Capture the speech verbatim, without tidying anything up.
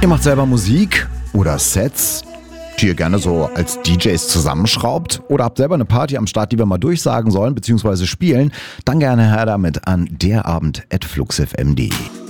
Ihr macht selber Musik oder Sets, die ihr gerne so als D Js zusammenschraubt oder habt selber eine Party am Start, die wir mal durchsagen sollen bzw. spielen, dann gerne her damit an derabend at fluxfm punkt de.